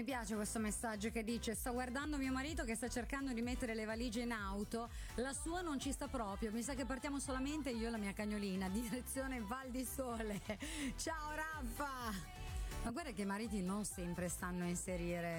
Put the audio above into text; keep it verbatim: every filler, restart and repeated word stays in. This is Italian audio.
Mi piace questo messaggio che dice: sto guardando mio marito che sta cercando di mettere le valigie in auto, la sua non ci sta proprio, mi sa che partiamo solamente io e la mia cagnolina, direzione Val di Sole. Ciao Raffa. Ma guarda che i mariti non sempre stanno a inserire